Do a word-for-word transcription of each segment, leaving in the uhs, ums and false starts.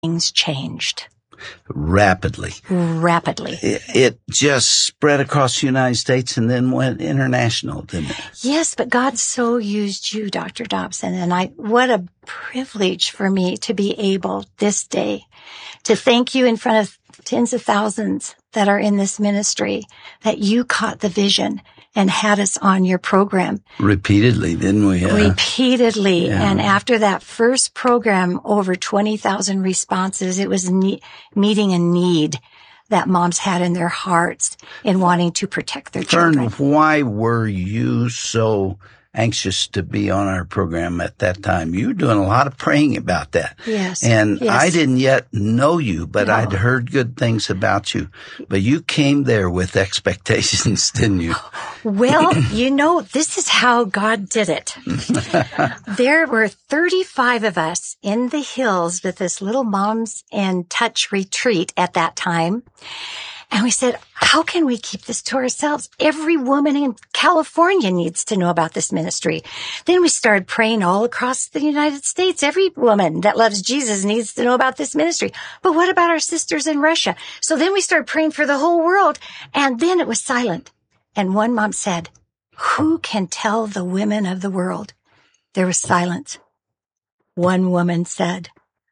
things changed. Rapidly. Rapidly. It, it just spread across the United States and then went international, didn't it? Yes, but God so used you, Doctor Dobson. And I, what a privilege for me to be able this day to thank you in front of tens of thousands that are in this ministry, that you caught the vision and had us on your program. Repeatedly, didn't we? Uh, Repeatedly. yeah. And after that first program, over twenty thousand responses. It was ne- meeting a need that moms had in their hearts in wanting to protect their Fern, children. why were you so anxious to be on our program at that time? You were doing a lot of praying about that. Yes. And yes. I didn't yet know you, but No. I'd heard good things about you. But you came there with expectations, didn't you? Well, you know, this is how God did it. There were thirty-five of us in the hills with this little Moms in Touch retreat at that time. And we said, how can we keep this to ourselves? Every woman in California needs to know about this ministry. Then we started praying all across the United States. Every woman that loves Jesus needs to know about this ministry. But what about our sisters in Russia? So then we started praying for the whole world. And then it was silent. And one mom said, who can tell the women of the world? There was silence. One woman said,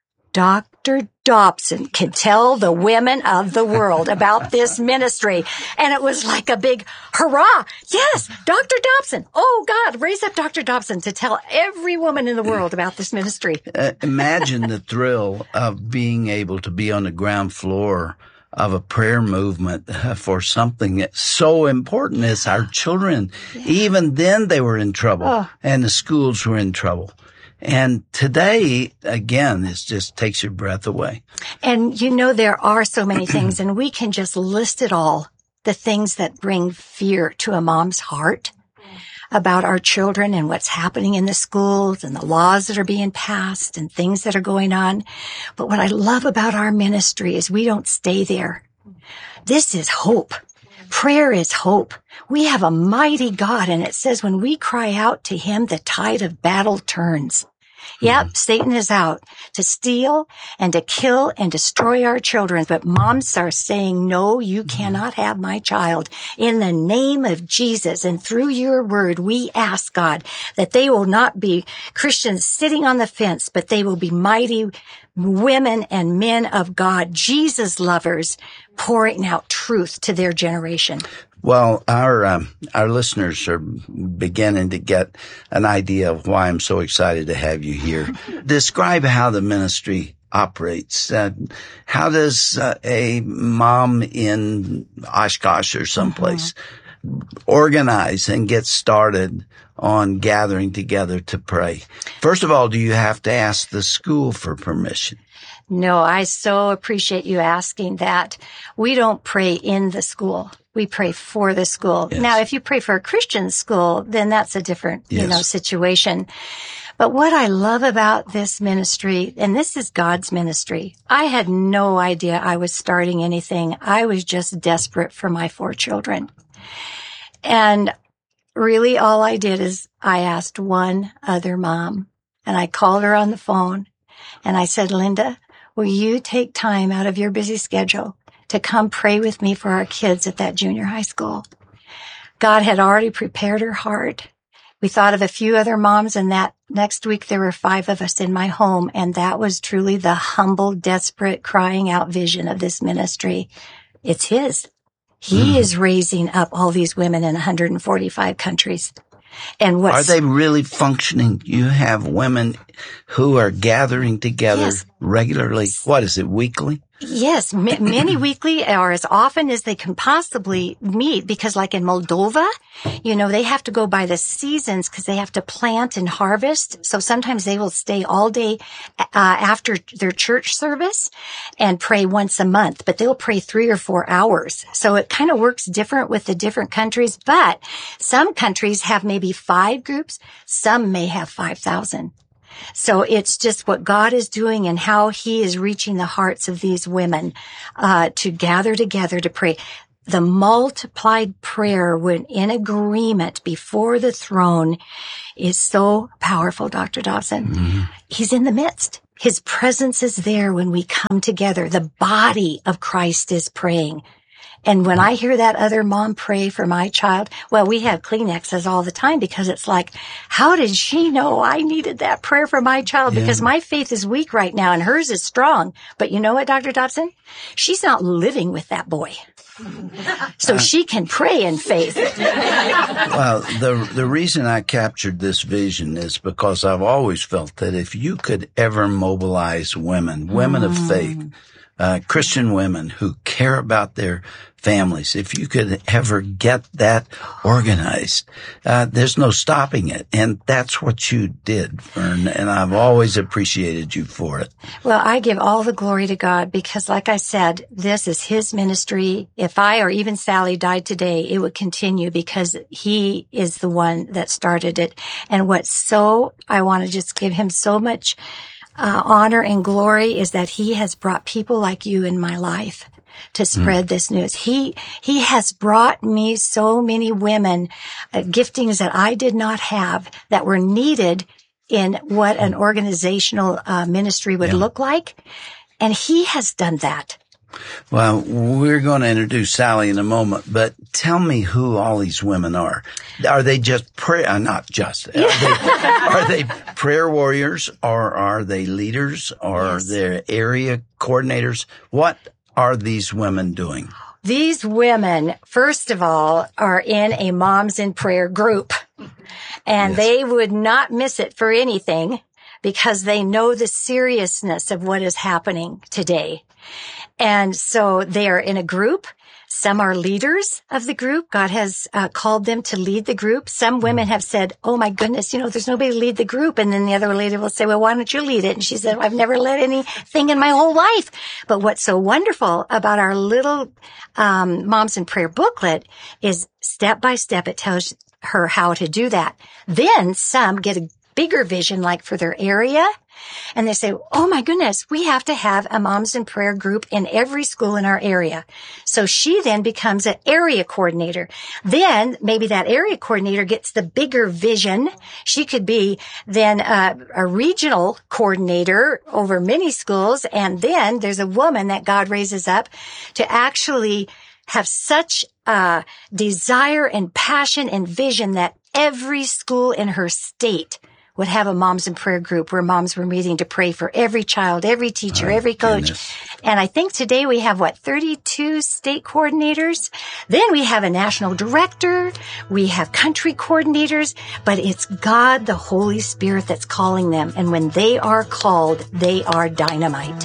Doctor Dobson can tell the women of the world about this ministry. And it was like a big hurrah. Yes, Doctor Dobson. Oh, God, raise up Doctor Dobson to tell every woman in the world about this ministry. Uh, imagine the thrill of being able to be on the ground floor of a prayer movement for something that's so important as our children. Yeah. Even then they were in trouble, oh. and the schools were in trouble. And today, again, it just takes your breath away. And you know, there are so many things, and we can just list it all, the things that bring fear to a mom's heart about our children and what's happening in the schools and the laws that are being passed and things that are going on. But what I love about our ministry is we don't stay there. This is hope. Prayer is hope. We have a mighty God, and it says when we cry out to him, the tide of battle turns. Yep, mm-hmm. Satan is out to steal and to kill and destroy our children. But moms are saying, no, you cannot have my child. In the name of Jesus and through your word, we ask, God, that they will not be Christians sitting on the fence, but they will be mighty women and men of God, Jesus lovers, pouring out truth to their generation. Well, our um, our listeners are beginning to get an idea of why I'm so excited to have you here. Describe how the ministry operates. Uh, how does uh, a mom in Oshkosh or someplace uh-huh. organize and get started on gathering together to pray? First of all, do you have to ask the school for permission? No, I so appreciate you asking that. We don't pray in the school. We pray for the school. Yes. Now, if you pray for a Christian school, then that's a different, yes. you know, situation. But what I love about this ministry, and this is God's ministry, I had no idea I was starting anything. I was just desperate for my four children. And really all I did is I asked one other mom, and I called her on the phone, and I said, Linda, will you take time out of your busy schedule to come pray with me for our kids at that junior high school? God had already prepared her heart. We thought of a few other moms, and that next week there were five of us in my home, and that was truly the humble, desperate, crying out vision of this ministry. It's his. He mm. is raising up all these women in one hundred forty-five countries. And what are they really functioning? You have women who are gathering together yes. regularly. What is it, weekly? Yes, m- many weekly or as often as they can possibly meet, because like in Moldova, you know, they have to go by the seasons because they have to plant and harvest. So sometimes they will stay all day uh, after their church service and pray once a month, but they'll pray three or four hours. So it kind of works different with the different countries, but some countries have maybe five groups. Some may have five thousand. So it's just what God is doing and how he is reaching the hearts of these women uh to gather together to pray. The multiplied prayer when in agreement before the throne is so powerful, Doctor Dobson. Mm-hmm. He's in the midst. His presence is there when we come together. The body of Christ is praying. And when I hear that other mom pray for my child, well, we have Kleenexes all the time because it's like, how did she know I needed that prayer for my child? Yeah. Because my faith is weak right now and hers is strong. But you know what, Doctor Dobson? She's not living with that boy. So uh, she can pray in faith. Well, the the reason I captured this vision is because I've always felt that if you could ever mobilize women, women mm. of faith, uh, Christian women who care about their families, if you could ever get that organized, uh, there's no stopping it. And that's what you did, Fern. And I've always appreciated you for it. Well, I give all the glory to God because, like I said, this is His ministry. If I or even Sally died today, it would continue because He is the one that started it. And what's so, I want to just give Him so much uh, honor and glory is that He has brought people like you in my life to spread mm. this news. He, he has brought me so many women, uh, giftings that I did not have that were needed in what an organizational uh, ministry would yeah. look like. And He has done that. Well, we're going to introduce Sally in a moment, but tell me who all these women are. Are they just prayer? Uh, not just. Are, they, are they prayer warriors, or are they leaders, or yes. are they area coordinators? What are these women doing? These women, first of all, are in a Moms in Prayer group, and yes. they would not miss it for anything because they know the seriousness of what is happening today. And so they are in a group. Some are leaders of the group. God has uh, called them to lead the group. Some women have said, oh my goodness, you know, there's nobody to lead the group. And then the other lady will say, well, why don't you lead it? And she said, I've never led anything in my whole life. But what's so wonderful about our little um Moms in Prayer booklet is step by step it tells her how to do that. Then some get a bigger vision, like for their area. And they say, oh my goodness, we have to have a Moms in Prayer group in every school in our area. So she then becomes an area coordinator. Then maybe that area coordinator gets the bigger vision. She could be then a, a regional coordinator over many schools. And then there's a woman that God raises up to actually have such a desire and passion and vision that every school in her state would have a Moms in Prayer group where moms were meeting to pray for every child, every teacher, oh, every coach. Goodness. And I think today we have, what, thirty-two state coordinators? Then we have a national director. We have country coordinators. But it's God, the Holy Spirit, that's calling them. And when they are called, they are dynamite.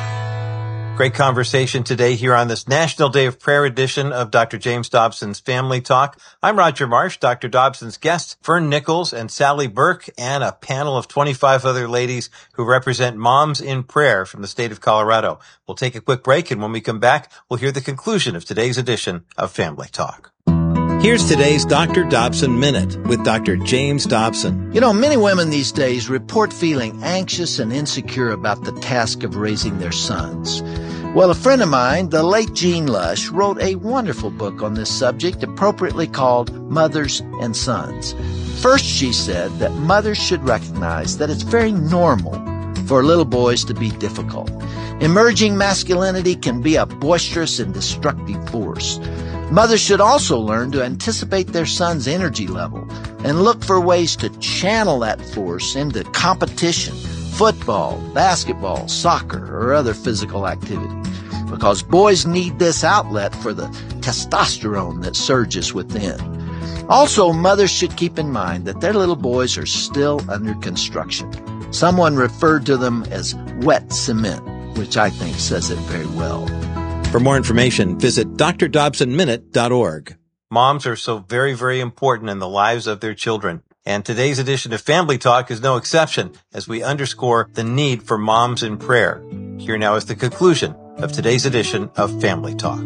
Great conversation today here on this National Day of Prayer edition of Doctor James Dobson's Family Talk. I'm Roger Marsh, Doctor Dobson's guests, Fern Nichols and Sally Burke, and a panel of twenty-five other ladies who represent Moms in Prayer from the state of Colorado. We'll take a quick break, and when we come back, we'll hear the conclusion of today's edition of Family Talk. Here's today's Doctor Dobson Minute with Doctor James Dobson. You know, many women these days report feeling anxious and insecure about the task of raising their sons. Well, a friend of mine, the late Jean Lush, wrote a wonderful book on this subject, appropriately called Mothers and Sons. First, she said that mothers should recognize that it's very normal for little boys to be difficult. Emerging masculinity can be a boisterous and destructive force. Mothers should also learn to anticipate their son's energy level and look for ways to channel that force into competition, football, basketball, soccer, or other physical activity. Because boys need this outlet for the testosterone that surges within. Also, mothers should keep in mind that their little boys are still under construction. Someone referred to them as wet cement, which I think says it very well. For more information, visit d r dobson minute dot org. Moms are so very, very important in the lives of their children. And today's edition of Family Talk is no exception as we underscore the need for moms in prayer. Here now is the conclusion of today's edition of Family Talk.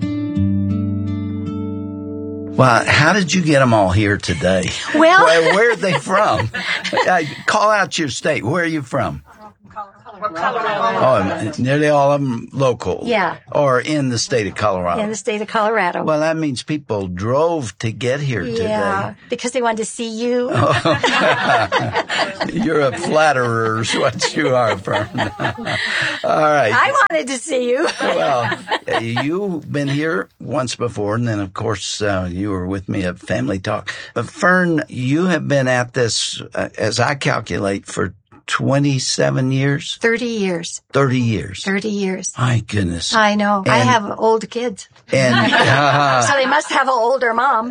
Well, how did you get them all here today? Well, where, where are they from? Uh, call out your state. Where are you from? Colorado. Oh, nearly all of them local. Yeah. Or in the state of Colorado. In the state of Colorado. Well, that means people drove to get here yeah, today. Yeah, because they wanted to see you. You're a flatterer is what you are, Fern. All right. I wanted to see you. Well, you've been here once before, and then, of course, uh, you were with me at Family Talk. But, Fern, you have been at this, uh, as I calculate, for twenty-seven years? thirty years. thirty years. thirty years. My goodness. I know. And, I have old kids. And uh, so they must have an older mom.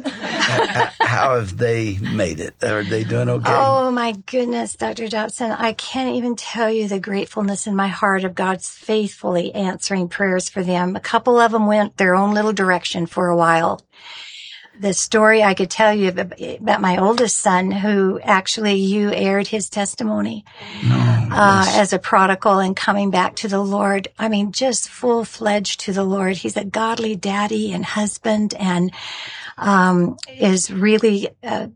How have they made it? Are they doing okay? Oh, my goodness, Doctor Dobson. I can't even tell you the gratefulness in my heart of God's faithfully answering prayers for them. A couple of them went their own little direction for a while. The story I could tell you about my oldest son, who actually you aired his testimony no, uh, as a prodigal and coming back to the Lord. I mean, just full-fledged to the Lord. He's a godly daddy and husband and um is really a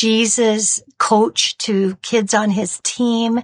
Jesus coach to kids on his team,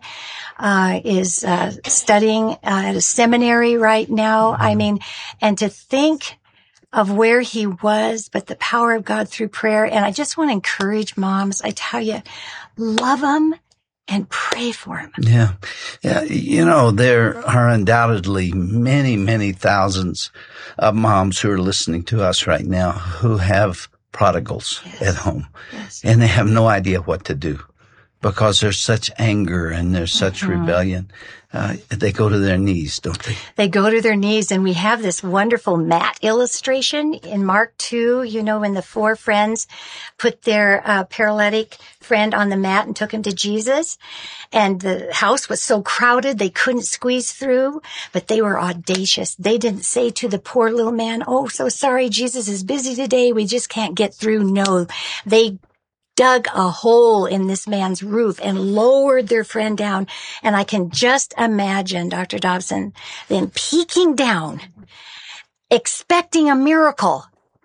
uh is uh studying uh, at a seminary right now. I mean, and to think of where he was, but the power of God through prayer. And I just want to encourage moms. I tell you, love them and pray for him. Yeah. Yeah. You know, there are undoubtedly many, many thousands of moms who are listening to us right now who have prodigals yes. at home. Yes. And they have no idea what to do because there's such anger and there's such mm-hmm. rebellion. Uh, they go to their knees, don't they? They go to their knees, and we have this wonderful mat illustration in Mark two, you know, when the four friends put their uh, paralytic friend on the mat and took him to Jesus. And the house was so crowded, they couldn't squeeze through, but they were audacious. They didn't say to the poor little man, "Oh, so sorry, Jesus is busy today. We just can't get through." No, they dug a hole in this man's roof and lowered their friend down. And I can just imagine, Doctor Dobson, them peeking down, expecting a miracle.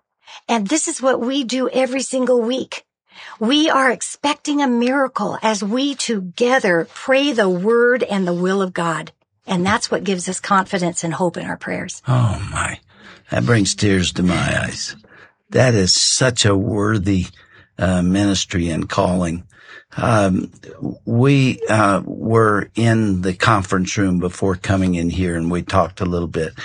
And this is what we do every single week. We are expecting a miracle as we together pray the word and the will of God. And that's what gives us confidence and hope in our prayers. Oh, my. That brings tears to my eyes. That is such a worthy Uh, ministry and calling. Um, we, uh, were in the conference room before coming in here and we talked a little bit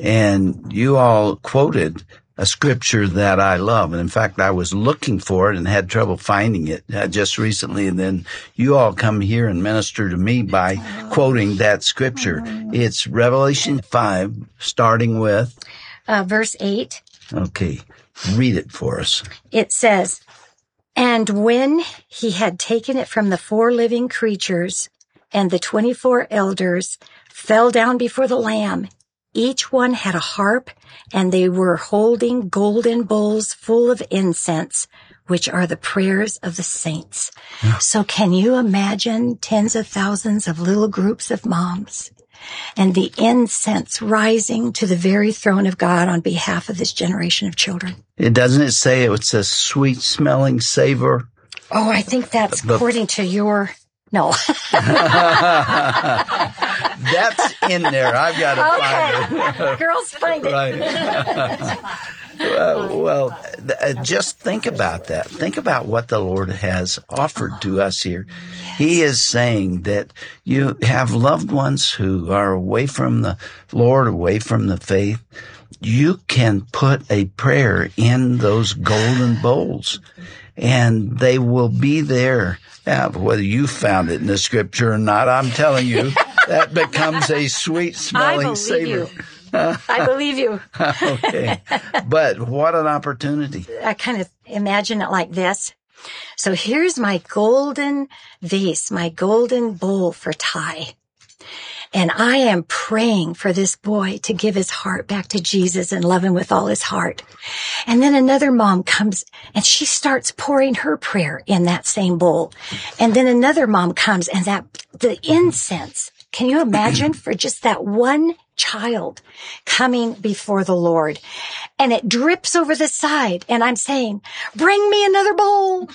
and you all quoted a scripture that I love. And in fact, I was looking for it and had trouble finding it uh, just recently. And then you all come here and minister to me by quoting that scripture. It's Revelation five, starting with uh, verse eight. Okay. Read it for us. It says, "And when he had taken it from the four living creatures and the twenty-four elders fell down before the Lamb, each one had a harp and they were holding golden bowls full of incense, which are the prayers of the saints." Yeah. So can you imagine tens of thousands of little groups of moms and the incense rising to the very throne of God on behalf of this generation of children? It doesn't it say it's a sweet smelling savor? Oh, I think that's but, according to your, no. That's in there. I've got to okay. find it. Girls, find it. Right. well, well uh, just think about that. Think about what the Lord has offered to us here. Yes. He is saying that you have loved ones who are away from the Lord, away from the faith. You can put a prayer in those golden bowls and they will be there. Now, whether you found it in the scripture or not, I'm telling you, that becomes a sweet smelling savor. I believe you. Okay. But what an opportunity. I kind of imagine it like this. So here's my golden vase, my golden bowl for Ty. And I am praying for this boy to give his heart back to Jesus and love him with all his heart. And then another mom comes and she starts pouring her prayer in that same bowl. And then another mom comes and that, the incense, can you imagine for just that one child coming before the Lord, and it drips over the side, and I'm saying, bring me another bowl.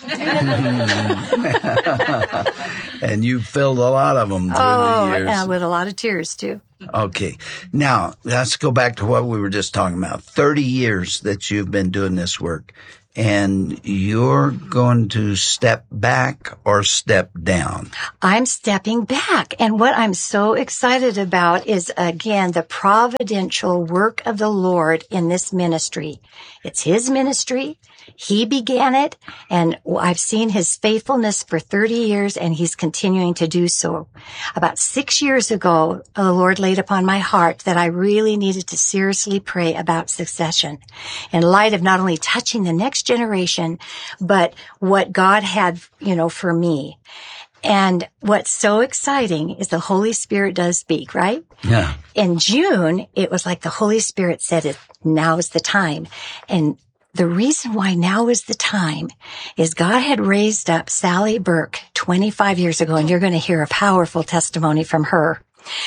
And you filled a lot of them through oh, the years. Yeah, with a lot of tears too. Okay. Now, let's go back to what we were just talking about. thirty years that you've been doing this work, and you're going to step back or step down? I'm stepping back. And what I'm so excited about is, again, the providential work of the Lord in this ministry. It's His ministry. He began it, and I've seen His faithfulness for thirty years, and He's continuing to do so. About six years ago, the Lord laid upon my heart that I really needed to seriously pray about succession in light of not only touching the next generation, but what God had, you know, for me. And what's so exciting is the Holy Spirit does speak, right? Yeah. In June, it was like the Holy Spirit said, it, now is the time. And the reason why now is the time is God had raised up Sally Burke twenty-five years ago, and you're going to hear a powerful testimony from her.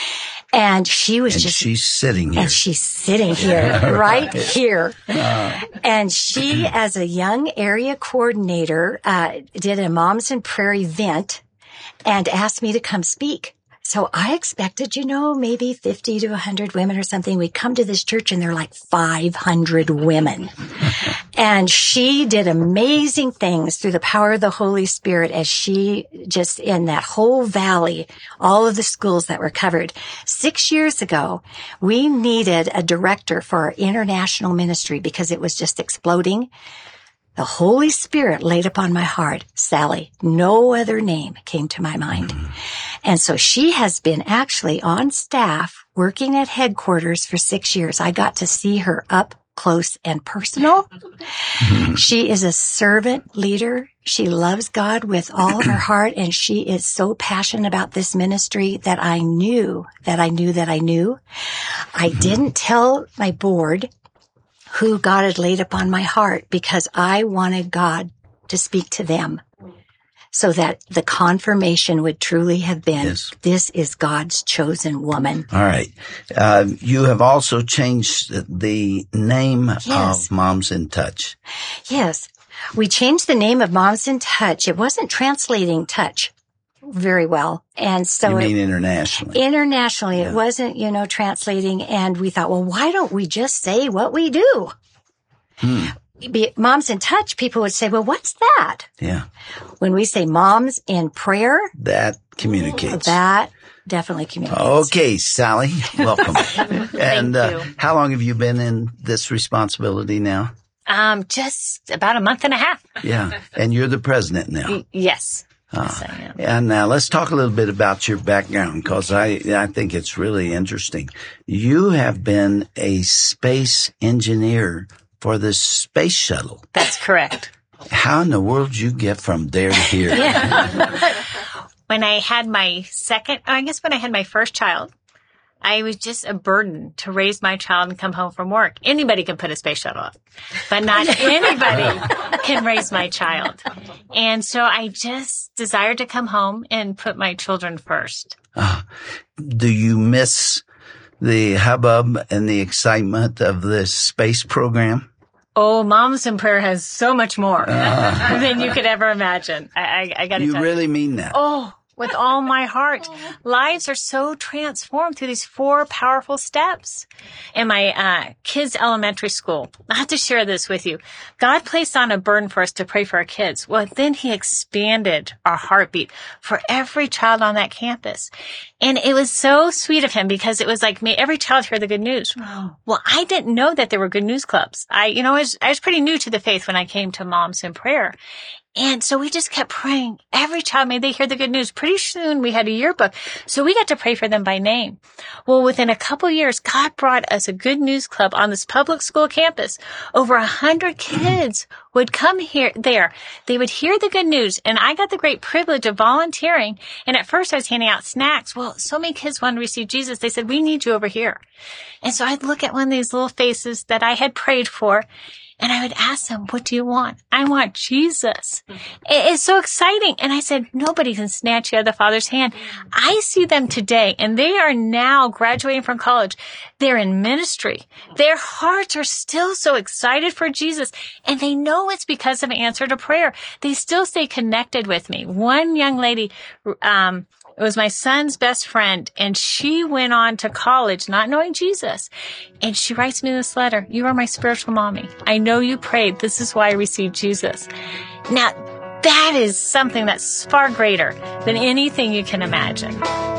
And she was and just... she's sitting here. And she's sitting here, right here. Uh, and she, as a young area coordinator, uh, did a Moms in Prayer event and asked me to come speak. So I expected, you know, maybe fifty to one hundred women or something. We come to this church and there are like five hundred women. And she did amazing things through the power of the Holy Spirit as she just in that whole valley, all of the schools that were covered. Six years ago, we needed a director for our international ministry because it was just exploding. The Holy Spirit laid upon my heart, Sally. No other name came to my mind. Mm-hmm. And so she has been actually on staff working at headquarters for six years. I got to see her up close and personal. Mm-hmm. She is a servant leader. She loves God with all of her heart, and she is so passionate about this ministry that I knew, that I knew, that I knew. I mm-hmm. didn't tell my board who God had laid upon my heart because I wanted God to speak to them so that the confirmation would truly have been, yes, this is God's chosen woman. All right. Uh, you have also changed the name yes. of Moms in Touch. Yes. We changed the name of Moms in Touch. It wasn't translating touch very well. And so you mean it, internationally? Internationally. Yeah. It wasn't, you know, translating. And we thought, well, why don't we just say what we do? Hmm. Be, Moms in Touch, people would say, well, what's that? Yeah. When we say Moms in Prayer, that communicates. That definitely communicates. Okay, Sally, welcome. And uh, how long have you been in this responsibility now? Um, just about a month and a half. Yeah. And you're the president now. Y- yes. Uh, yes, I am. And now let's talk a little bit about your background, because I, I think it's really interesting. You have been a space engineer for the space shuttle. That's correct. How in the world did you get from there to here? Yeah. When I had my second, I guess when I had my first child, I was just a burden to raise my child and come home from work. Anybody can put a space shuttle up, but not anybody can raise my child. And so I just desired to come home and put my children first. Uh, do you miss the hubbub and the excitement of this space program? Oh, Moms in Prayer has so much more uh, than you could ever imagine. I, I, I got to You tell really you. mean that? Oh, with all my heart. Lives are so transformed through these four powerful steps. In my uh, kids' elementary school, I have to share this with you. God placed on a burden for us to pray for our kids. Well, then He expanded our heartbeat for every child on that campus. And it was so sweet of Him because it was like, may every child hear the good news. Well, I didn't know that there were good news clubs. I, you know, I was, I was pretty new to the faith when I came to Moms in Prayer. And so we just kept praying. Every child, may they hear the good news. Pretty soon we had a yearbook. So we got to pray for them by name. Well, within a couple of years, God brought us a good news club on this public school campus. Over a hundred kids would come here, there. They would hear the good news. And I got the great privilege of volunteering. And at first I was handing out snacks. Well, so many kids wanted to receive Jesus. They said, we need you over here. And so I'd look at one of these little faces that I had prayed for. And I would ask them, what do you want? I want Jesus. It's so exciting. And I said, nobody can snatch you out of the Father's hand. I see them today, and they are now graduating from college. They're in ministry. Their hearts are still so excited for Jesus, and they know it's because of an answer to prayer. They still stay connected with me. One young lady, um, it was my son's best friend, and she went on to college not knowing Jesus. And she writes me this letter. You are my spiritual mommy. I know you prayed. This is why I received Jesus. Now, that is something that's far greater than anything you can imagine.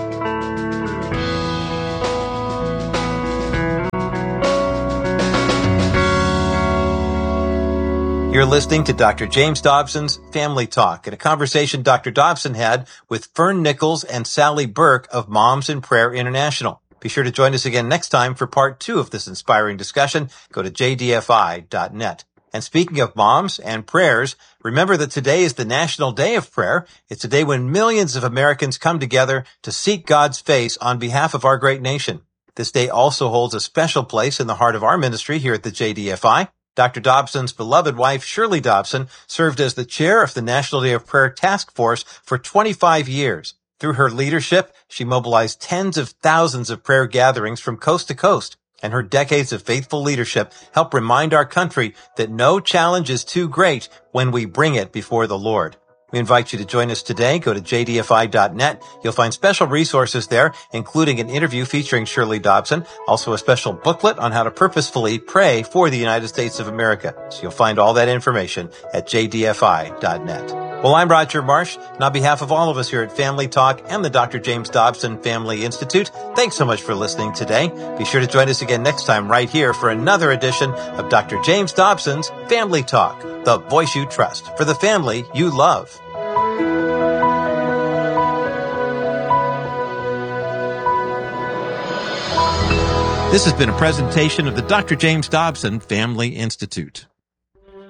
You're listening to Doctor James Dobson's Family Talk, and a conversation Doctor Dobson had with Fern Nichols and Sally Burke of Moms in Prayer International. Be sure to join us again next time for part two of this inspiring discussion. Go to j d f i dot net. And speaking of moms and prayers, remember that today is the National Day of Prayer. It's a day when millions of Americans come together to seek God's face on behalf of our great nation. This day also holds a special place in the heart of our ministry here at the J D F I. Doctor Dobson's beloved wife, Shirley Dobson, served as the chair of the National Day of Prayer Task Force for twenty-five years. Through her leadership, she mobilized tens of thousands of prayer gatherings from coast to coast, and her decades of faithful leadership help remind our country that no challenge is too great when we bring it before the Lord. We invite you to join us today. Go to j d f i dot net. You'll find special resources there, including an interview featuring Shirley Dobson, also a special booklet on how to purposefully pray for the United States of America. So you'll find all that information at j d f i dot net. Well, I'm Roger Marsh, and on behalf of all of us here at Family Talk and the Doctor James Dobson Family Institute, thanks so much for listening today. Be sure to join us again next time right here for another edition of Doctor James Dobson's Family Talk, the voice you trust for the family you love. This has been a presentation of the Doctor James Dobson Family Institute.